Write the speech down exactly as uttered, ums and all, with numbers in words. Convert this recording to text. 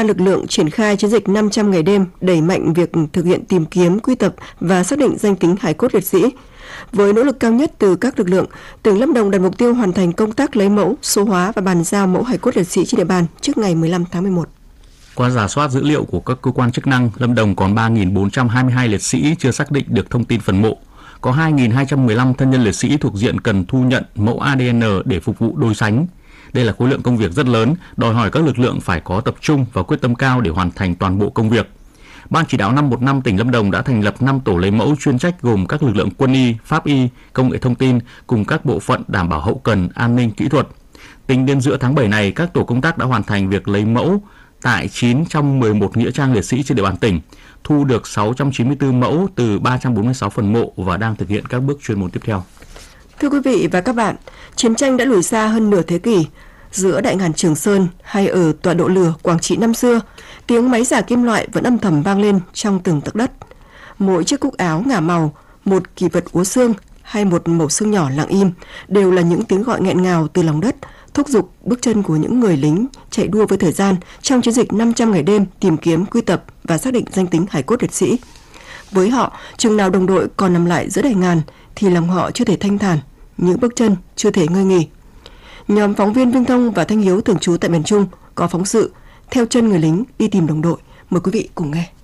ba lực lượng triển khai chiến dịch năm trăm ngày đêm, đẩy mạnh việc thực hiện tìm kiếm, quy tập và xác định danh tính hài cốt liệt sĩ. Với nỗ lực cao nhất từ các lực lượng, tỉnh Lâm Đồng đặt mục tiêu hoàn thành công tác lấy mẫu, số hóa và bàn giao mẫu hài cốt liệt sĩ trên địa bàn trước ngày mười lăm tháng mười một. Qua rà soát dữ liệu của các cơ quan chức năng, Lâm Đồng còn ba nghìn bốn trăm hai mươi hai liệt sĩ chưa xác định được thông tin phần mộ. Có hai nghìn hai trăm mười lăm thân nhân liệt sĩ thuộc diện cần thu nhận mẫu a đê en để phục vụ đối sánh. Đây là khối lượng công việc rất lớn, đòi hỏi các lực lượng phải có tập trung và quyết tâm cao để hoàn thành toàn bộ công việc. Ban chỉ đạo năm một năm tỉnh Lâm Đồng đã thành lập năm tổ lấy mẫu chuyên trách gồm các lực lượng quân y, pháp y, công nghệ thông tin cùng các bộ phận đảm bảo hậu cần, an ninh, kỹ thuật. Tính đến giữa tháng bảy này, các tổ công tác đã hoàn thành việc lấy mẫu tại chín trong mười một nghĩa trang liệt sĩ trên địa bàn tỉnh, thu được sáu trăm chín mươi tư mẫu từ ba trăm bốn mươi sáu phần mộ và đang thực hiện các bước chuyên môn tiếp theo. Thưa quý vị và các bạn, chiến tranh đã lùi xa hơn nửa thế kỷ. Giữa đại ngàn Trường Sơn hay ở tọa độ lửa Quảng Trị năm xưa, tiếng máy rả kim loại vẫn âm thầm vang lên trong từng tấc đất. Mỗi chiếc cúc áo ngả màu, một kỷ vật úa xương hay một mẩu xương nhỏ lặng im đều là những tiếng gọi nghẹn ngào từ lòng đất, thúc giục bước chân của những người lính chạy đua với thời gian trong chiến dịch năm trăm ngày đêm tìm kiếm, quy tập và xác định danh tính hài cốt liệt sĩ. Với họ, chừng nào đồng đội còn nằm lại giữa đại ngàn thì lòng họ chưa thể thanh thản, những bước chân chưa thể ngơi nghỉ. Nhóm phóng viên Vinh Thông và Thanh Hiếu thường trú tại miền Trung có phóng sự Theo chân người lính đi tìm đồng đội. Mời quý vị cùng nghe.